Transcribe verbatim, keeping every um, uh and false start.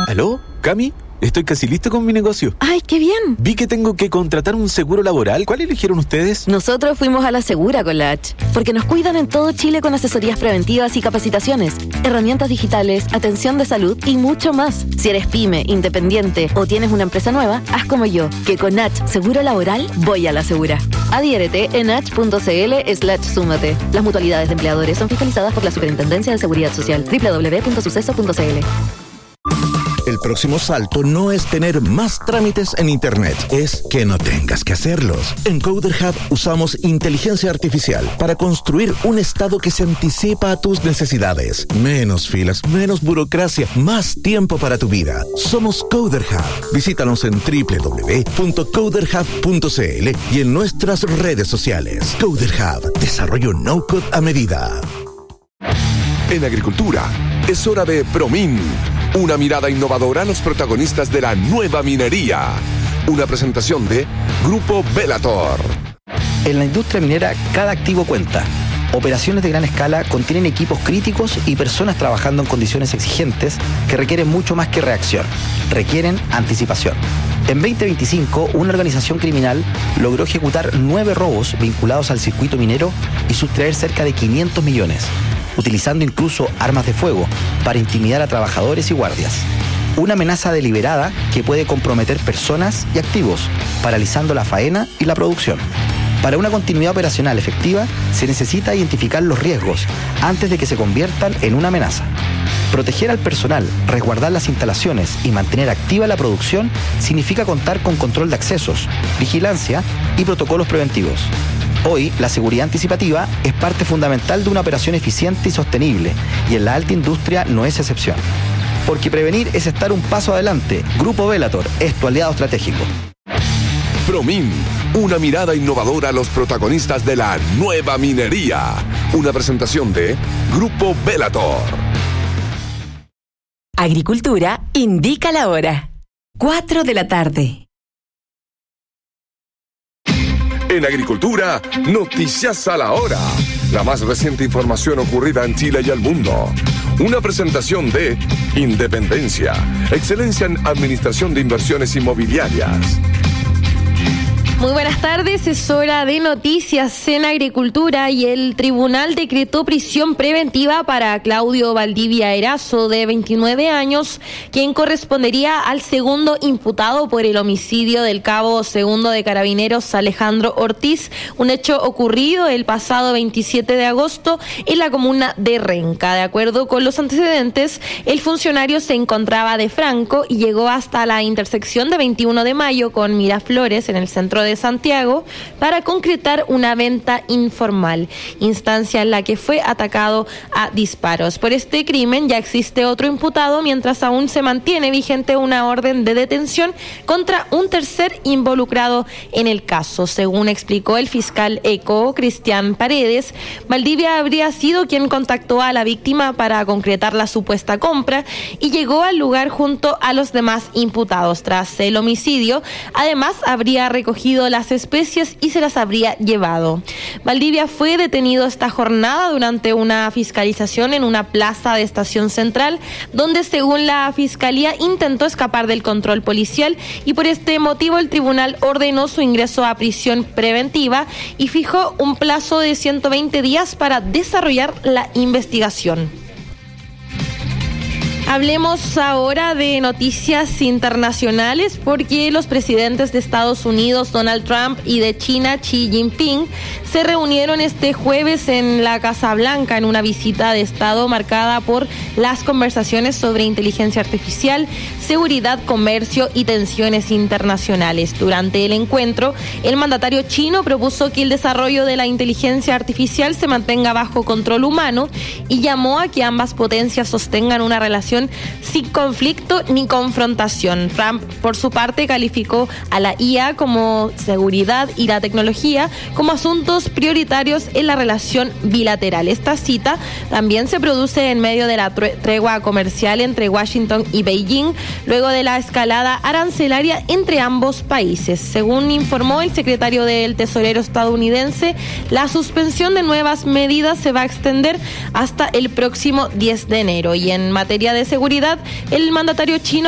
¿Aló? ¿Cami? Estoy casi listo con mi negocio. ¡Ay, qué bien! Vi que tengo que contratar un seguro laboral. ¿Cuál eligieron ustedes? Nosotros fuimos a la Segura con la H, porque nos cuidan en todo Chile con asesorías preventivas y capacitaciones, herramientas digitales, atención de salud y mucho más. Si eres pyme, independiente o tienes una empresa nueva, haz como yo, que con H Seguro Laboral voy a la Segura. Adhiérete en h.cl slash súmate. Las mutualidades de empleadores son fiscalizadas por la Superintendencia de Seguridad Social. doble u doble u doble u punto suceso punto c l. El próximo salto no es tener más trámites en Internet, es que no tengas que hacerlos. En Coder Hub usamos inteligencia artificial para construir un estado que se anticipa a tus necesidades. Menos filas, menos burocracia, más tiempo para tu vida. Somos Coder Hub. Visítanos en doble u doble u doble u punto coder hub punto c l y en nuestras redes sociales. Coder Hub, desarrollo no-code a medida. En agricultura, es hora de ProMin. Una mirada innovadora a los protagonistas de la nueva minería. Una presentación de Grupo Bellator. En la industria minera, cada activo cuenta. Operaciones de gran escala contienen equipos críticos y personas trabajando en condiciones exigentes que requieren mucho más que reacción. Requieren anticipación. En veinte veinticinco, una organización criminal logró ejecutar nueve robos vinculados al circuito minero y sustraer cerca de quinientos millones, utilizando incluso armas de fuego para intimidar a trabajadores y guardias. Una amenaza deliberada que puede comprometer personas y activos, paralizando la faena y la producción. Para una continuidad operacional efectiva, se necesita identificar los riesgos antes de que se conviertan en una amenaza. Proteger al personal, resguardar las instalaciones y mantener activa la producción significa contar con control de accesos, vigilancia y protocolos preventivos. Hoy, la seguridad anticipativa es parte fundamental de una operación eficiente y sostenible, y en la alta industria no es excepción. Porque prevenir es estar un paso adelante. Grupo Bellator es tu aliado estratégico. ProMin, una mirada innovadora a los protagonistas de la nueva minería. Una presentación de Grupo Bellator. Agricultura indica la hora. Cuatro de la tarde. En agricultura, noticias a la hora. La más reciente información ocurrida en Chile y el mundo. Una presentación de Independencia, excelencia en administración de inversiones inmobiliarias. Muy buenas tardes, es hora de noticias en agricultura y el tribunal decretó prisión preventiva para Claudio Valdivia Erazo, de veintinueve años, quien correspondería al segundo imputado por el homicidio del cabo segundo de Carabineros Alejandro Ortiz, un hecho ocurrido el pasado veintisiete de agosto en la comuna de Renca. De acuerdo con los antecedentes, el funcionario se encontraba de Franco y llegó hasta la intersección de veintiuno de mayo con Miraflores en el centro de de Santiago para concretar una venta informal, instancia en la que fue atacado a disparos. Por este crimen ya existe otro imputado, mientras aún se mantiene vigente una orden de detención contra un tercer involucrado en el caso. Según explicó el fiscal ECO, Cristian Paredes, Valdivia habría sido quien contactó a la víctima para concretar la supuesta compra y llegó al lugar junto a los demás imputados. Tras el homicidio, además habría recogido las especies y se las habría llevado. Valdivia fue detenido esta jornada durante una fiscalización en una plaza de Estación Central, donde según la Fiscalía intentó escapar del control policial y por este motivo el tribunal ordenó su ingreso a prisión preventiva y fijó un plazo de ciento veinte días para desarrollar la investigación. Hablemos ahora de noticias internacionales, porque los presidentes de Estados Unidos, Donald Trump, y de China, Xi Jinping, se reunieron este jueves en la Casa Blanca en una visita de Estado marcada por las conversaciones sobre inteligencia artificial, seguridad, comercio y tensiones internacionales. Durante el encuentro, el mandatario chino propuso que el desarrollo de la inteligencia artificial se mantenga bajo control humano y llamó a que ambas potencias sostengan una relación sin conflicto ni confrontación. Trump, por su parte, calificó a la I A como seguridad y la tecnología como asuntos prioritarios en la relación bilateral. Esta cita también se produce en medio de la tregua comercial entre Washington y Beijing, luego de la escalada arancelaria entre ambos países. Según informó el secretario del Tesorero estadounidense, la suspensión de nuevas medidas se va a extender hasta el próximo diez de enero. Y en materia de seguridad, el mandatario chino